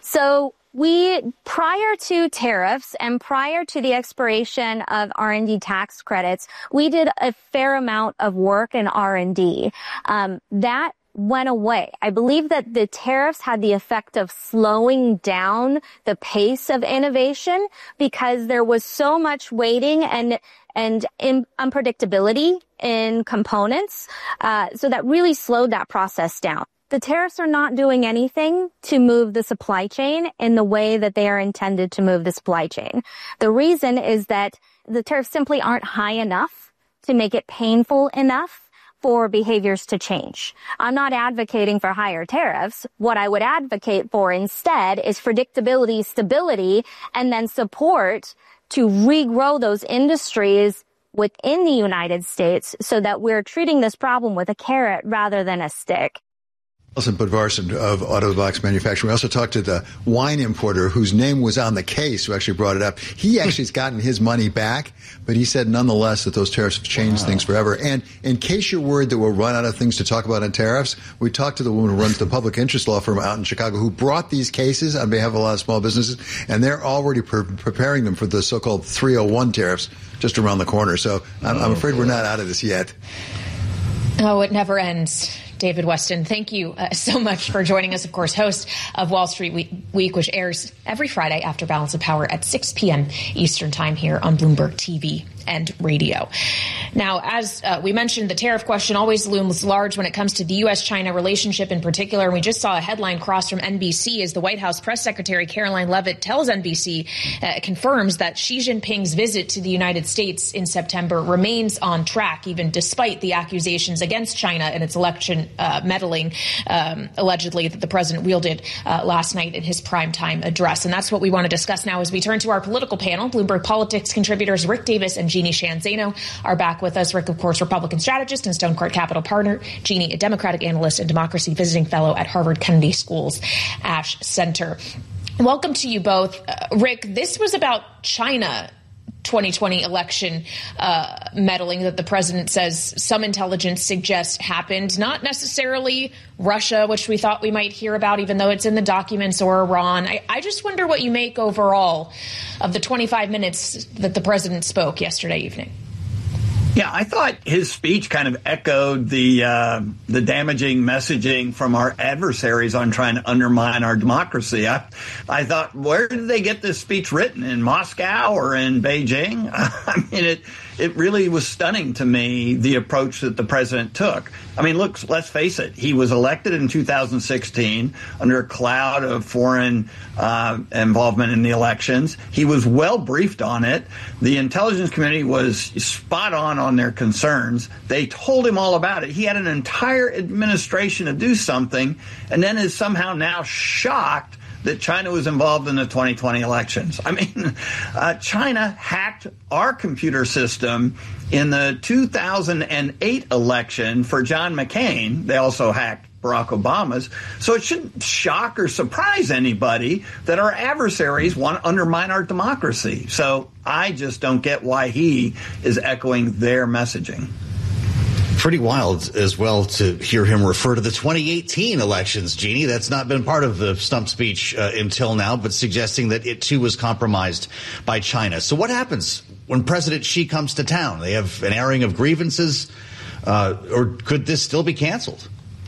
So prior to tariffs and prior to the expiration of R&D tax credits, we did a fair amount of work in R&D. That went away. I believe that the tariffs had the effect of slowing down the pace of innovation because there was so much waiting and unpredictability in components. So that really slowed that process down. The tariffs are not doing anything to move the supply chain in the way that they are intended to move the supply chain. The reason is that the tariffs simply aren't high enough to make it painful enough for behaviors to change. I'm not advocating for higher tariffs. What I would advocate for instead is predictability, stability, and then support to regrow those industries within the United States so that we're treating this problem with a carrot rather than a stick. Alison Budvarsson of Autobox Manufacturing. We also talked to the wine importer whose name was on the case who actually brought it up. He actually has gotten his money back, but he said nonetheless that those tariffs have changed things forever. And in case you're worried that we'll run out of things to talk about on tariffs, we talked to the woman who runs the public interest law firm out in Chicago who brought these cases on behalf of a lot of small businesses, and they're already preparing them for the so-called 301 tariffs just around the corner. So I'm afraid we're not out of this yet. Oh, it never ends. David Westin, thank you so much for joining us, of course, host of Wall Street Week, which airs every Friday after Balance of Power at 6 p.m. Eastern Time here on Bloomberg TV and radio. Now, as we mentioned, the tariff question always looms large when it comes to the U.S.-China relationship in particular. And we just saw a headline cross from NBC as the White House press secretary Caroline Leavitt tells NBC, confirms that Xi Jinping's visit to the United States in September remains on track, even despite the accusations against China and its election meddling, allegedly, that the president wielded last night in his primetime address. And that's what we want to discuss now as we turn to our political panel. Bloomberg Politics contributors Rick Davis and Jeannie Sheehan Zaino are back with us. Rick, of course, Republican strategist and Stone Court Capital partner. Jeannie, a Democratic analyst and democracy visiting fellow at Harvard Kennedy School's Ash Center. Welcome to you both. Rick, this was about China 2020 election meddling that the president says some intelligence suggests happened, not necessarily Russia, which we thought we might hear about, even though it's in the documents, or Iran. I just wonder what you make overall of the 25 minutes that the president spoke yesterday evening. Yeah, I thought his speech kind of echoed the damaging messaging from our adversaries on trying to undermine our democracy. I thought, where did they get this speech written? In Moscow or in Beijing? I mean, it really was stunning to me, the approach that the president took. I mean, look, let's face it. He was elected in 2016 under a cloud of foreign involvement in the elections. He was well briefed on it. The intelligence community was spot on their concerns. They told him all about it. He had an entire administration to do something, and then is somehow now shocked that China was involved in the 2020 elections. I mean, China hacked our computer system in the 2008 election for John McCain. They also hacked Barack Obama's. So it shouldn't shock or surprise anybody that our adversaries want to undermine our democracy. So I just don't get why he is echoing their messaging. Pretty wild as well to hear him refer to the 2018 elections, Jeannie. That's not been part of the stump speech until now, but suggesting that it too was compromised by China. So what happens when President Xi comes to town? They have an airing of grievances, or could this still be canceled?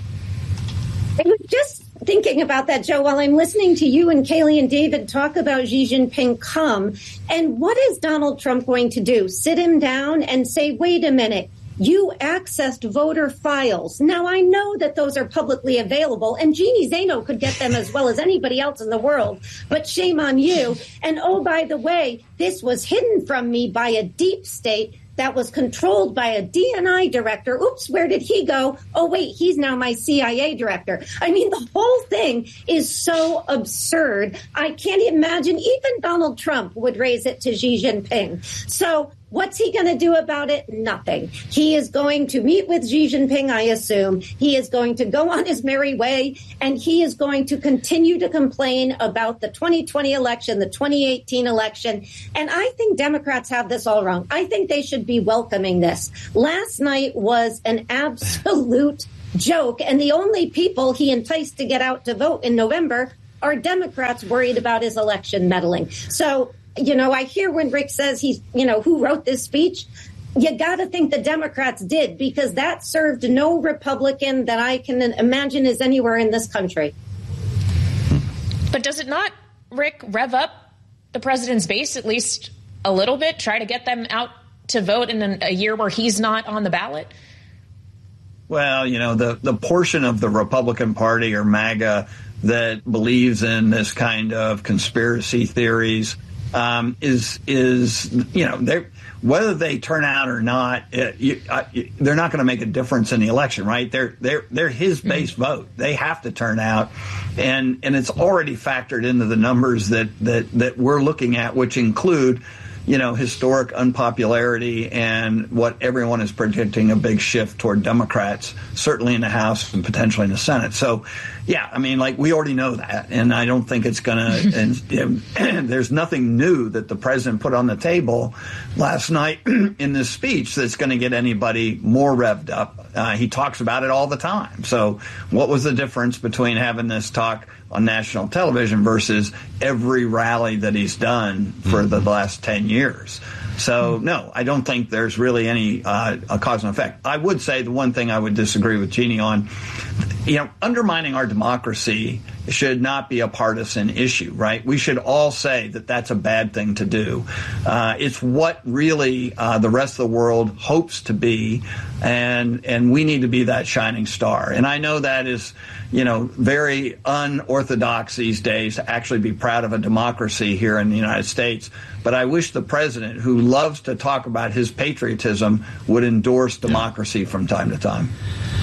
I was just thinking about that, Joe, while I'm listening to you and Kayleigh and David talk about Xi Jinping come. And what is Donald Trump going to do? Sit him down and say, wait a minute. You accessed voter files. Now, I know that those are publicly available, and Jeannie Zaino could get them as well as anybody else in the world, but shame on you. And oh, by the way, this was hidden from me by a deep state that was controlled by a DNI director. Oops, where did he go? Oh, wait, he's now my CIA director. I mean, the whole thing is so absurd. I can't imagine even Donald Trump would raise it to Xi Jinping. So what's he going to do about it? Nothing. He is going to meet with Xi Jinping, I assume. He is going to go on his merry way, and he is going to continue to complain about the 2020 election, the 2018 election. And I think Democrats have this all wrong. I think they should be welcoming this. Last night was an absolute joke, and the only people he enticed to get out to vote in November are Democrats worried about his election meddling? So, I hear when Rick says he's, who wrote this speech? You got to think the Democrats did, because that served no Republican that I can imagine is anywhere in this country. But does it not, Rick, rev up the president's base at least a little bit, try to get them out to vote in a year where he's not on the ballot? Well, the portion of the Republican Party or MAGA that believes in this kind of conspiracy theories is whether they turn out or not, they're not going to make a difference in the election, right? They're his base vote. They have to turn out, and it's already factored into the numbers that we're looking at, which include, historic unpopularity and what everyone is predicting, a big shift toward Democrats, certainly in the House and potentially in the Senate. So, yeah, we already know that, and I don't think it's going to, there's nothing new that the president put on the table last night in this speech that's going to get anybody more revved up. He talks about it all the time. So what was the difference between having this talk on national television versus every rally that he's done for the last 10 years? So, no, I don't think there's really any cause and effect. I would say the one thing I would disagree with Jeannie on, undermining our democracy should not be a partisan issue, right? We should all say that that's a bad thing to do. It's what really the rest of the world hopes to be, and we need to be that shining star. And I know that is, very unorthodox these days to actually be proud of a democracy here in the United States. But I wish the president, who loves to talk about his patriotism, would endorse democracy from time to time.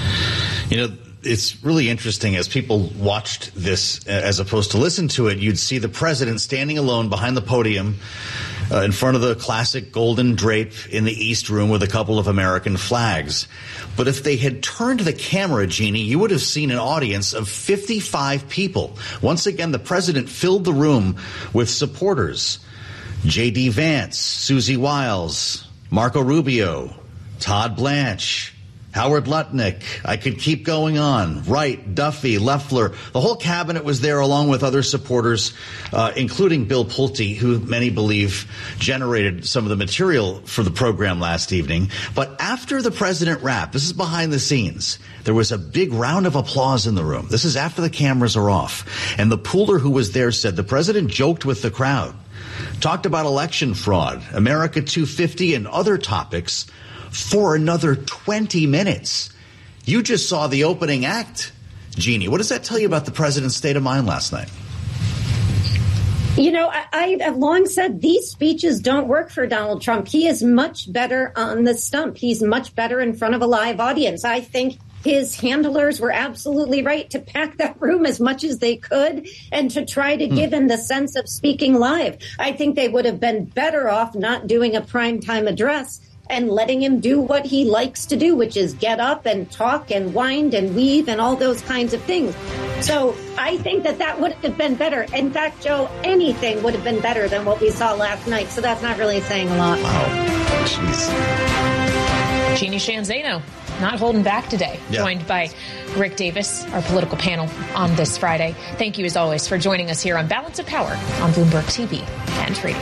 It's really interesting. As people watched this, as opposed to listen to it, you'd see the president standing alone behind the podium in front of the classic golden drape in the East Room with a couple of American flags. But if they had turned the camera, Jeannie, you would have seen an audience of 55 people. Once again, the president filled the room with supporters. J.D. Vance, Susie Wiles, Marco Rubio, Todd Blanche, Howard Lutnick. I could keep going on. Wright, Duffy, Loeffler. The whole cabinet was there along with other supporters, including Bill Pulte, who many believe generated some of the material for the program last evening. But after the president rapped, this is behind the scenes, there was a big round of applause in the room. This is after the cameras are off. And the pooler who was there said the president joked with the crowd, talked about election fraud, America 250, and other topics for another 20 minutes. You just saw the opening act, Jeannie. What does that tell you about the president's state of mind last night? I have long said these speeches don't work for Donald Trump. He is much better on the stump. He's much better in front of a live audience. I think his handlers were absolutely right to pack that room as much as they could and to try to give him the sense of speaking live. I think they would have been better off not doing a primetime address and letting him do what he likes to do, which is get up and talk and wind and weave and all those kinds of things. So I think that would have been better. In fact, Joe, anything would have been better than what we saw last night. So that's not really saying a lot. Wow. Jeez. Jeannie Sheehan Zaino, not holding back today, joined by Rick Davis, our political panel on this Friday. Thank you, as always, for joining us here on Balance of Power on Bloomberg TV and radio.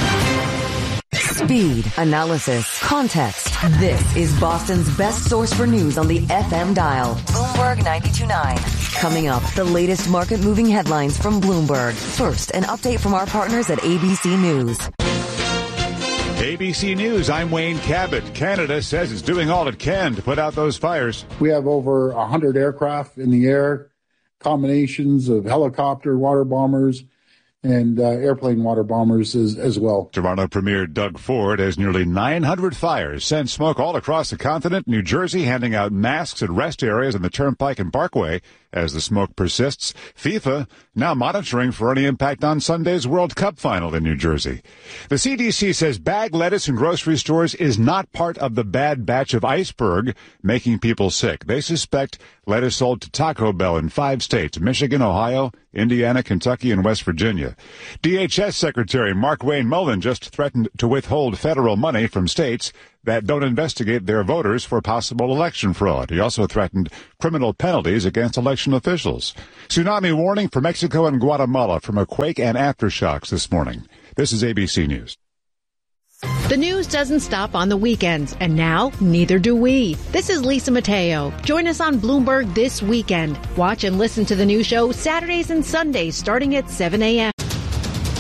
Speed, analysis, context. This is Boston's best source for news on the FM dial. Bloomberg 92.9. Coming up, the latest market-moving headlines from Bloomberg. First, an update from our partners at ABC News. ABC News, I'm Wayne Cabot. Canada says it's doing all it can to put out those fires. We have over 100 aircraft in the air, combinations of helicopter water bombers, and airplane water bombers as well. Toronto Premier Doug Ford has nearly 900 fires sent smoke all across the continent. New Jersey handing out masks at rest areas on the Turnpike and Parkway as the smoke persists. FIFA now monitoring for any impact on Sunday's World Cup final in New Jersey. The CDC says bag lettuce in grocery stores is not part of the bad batch of iceberg making people sick. They suspect lettuce sold to Taco Bell in 5 states, Michigan, Ohio, Indiana, Kentucky, and West Virginia. DHS Secretary Mark Wayne Mullen just threatened to withhold federal money from states that don't investigate their voters for possible election fraud. He also threatened criminal penalties against election officials. Tsunami warning for Mexico and Guatemala from a quake and aftershocks this morning. This is ABC News. The news doesn't stop on the weekends, and now neither do we. This is Lisa Mateo. Join us on Bloomberg this weekend. Watch and listen to the new show Saturdays and Sundays starting at 7 a.m.